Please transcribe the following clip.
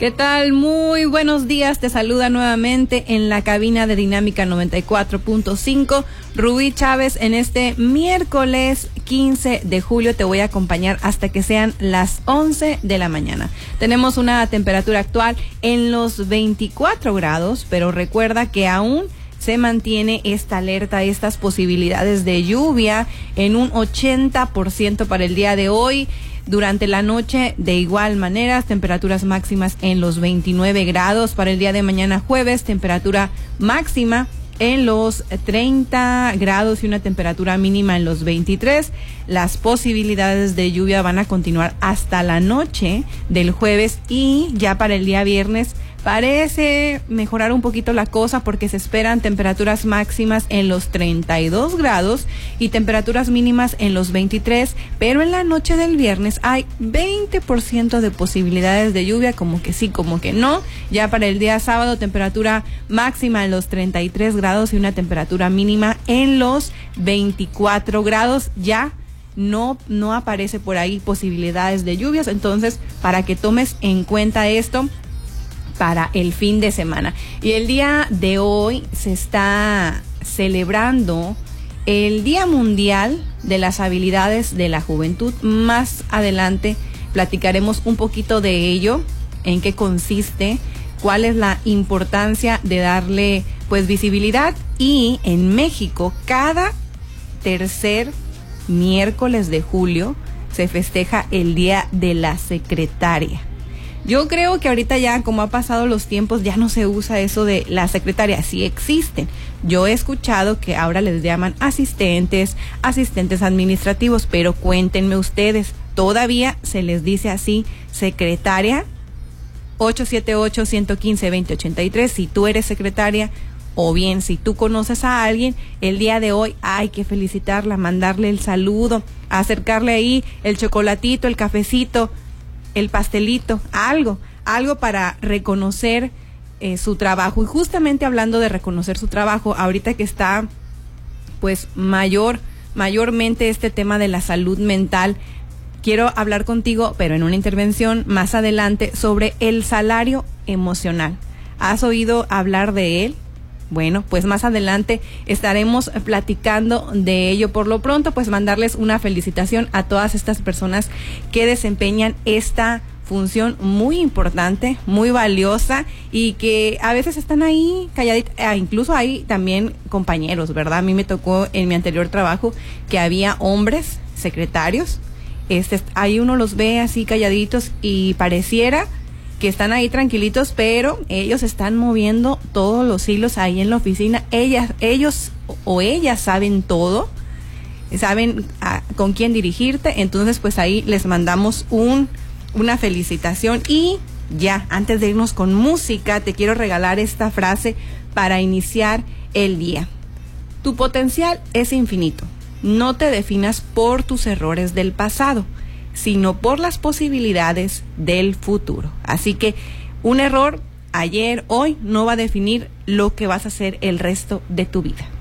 ¿Qué tal? Muy buenos días. Te saluda nuevamente en la cabina de Dinámica 94.5. Rubí Chávez, en este miércoles 15 de julio te voy a acompañar hasta que sean las 11 de la mañana. Tenemos una temperatura actual en los 24 grados, pero recuerda que aún se mantiene esta alerta, estas posibilidades de lluvia en un 80% para el día de hoy. Durante la noche, de igual manera, temperaturas máximas en los 29 grados. Para el día de mañana jueves, temperatura máxima en los 30 grados y una temperatura mínima en los 23. Las posibilidades de lluvia van a continuar hasta la noche del jueves, y ya para el día viernes parece mejorar un poquito la cosa porque se esperan temperaturas máximas en los 32 grados y temperaturas mínimas en los 23, pero en la noche del viernes hay 20% de posibilidades de lluvia, como que sí, como que no. Ya para el día sábado, temperatura máxima en los 33 grados y una temperatura mínima en los 24 grados. Ya no aparece por ahí posibilidades de lluvias, entonces para que tomes en cuenta esto para el fin de semana. Y el día de hoy se está celebrando el Día Mundial de las Habilidades de la Juventud. Más adelante platicaremos un poquito de ello, en qué consiste, cuál es la importancia de darle pues visibilidad. Y en México, cada tercer miércoles de julio se festeja el Día de la Secretaria. Yo creo que ahorita ya, como ha pasado los tiempos, ya no se usa eso de la secretaria. Sí existen. Yo he escuchado que ahora les llaman asistentes administrativos, pero cuéntenme ustedes, ¿todavía se les dice así secretaria? 878-115-2083, si tú eres secretaria, o bien si tú conoces a alguien, el día de hoy hay que felicitarla, mandarle el saludo, acercarle ahí el chocolatito, el cafecito, el pastelito, algo para reconocer su trabajo. Y justamente hablando de reconocer su trabajo, ahorita que está pues mayormente este tema de la salud mental, quiero hablar contigo, pero en una intervención más adelante, sobre el salario emocional. ¿Has oído hablar de él? Bueno, pues más adelante estaremos platicando de ello. Por lo pronto, pues mandarles una felicitación a todas estas personas que desempeñan esta función muy importante, muy valiosa, y que a veces están ahí calladitos. Incluso hay también compañeros, ¿verdad? A mí me tocó en mi anterior trabajo que había hombres secretarios. Ahí uno los ve así calladitos y pareciera que están ahí tranquilitos, pero ellos están moviendo todos los hilos ahí en la oficina. Ellos saben todo, saben con quién dirigirte. Entonces pues ahí les mandamos una felicitación. Y ya, antes de irnos con música, te quiero regalar esta frase para iniciar el día. Tu potencial es infinito. No te definas por tus errores del pasado, sino por las posibilidades del futuro. Así que un error ayer, hoy, no va a definir lo que vas a hacer el resto de tu vida.